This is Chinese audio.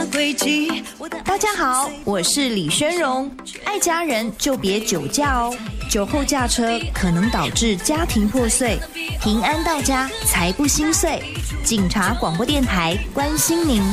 轨迹。 大家好，我是李宣荣。爱家人就别酒驾哦，酒后驾车可能导致家庭破碎，平安到家才不心碎。警察广播电台关心您。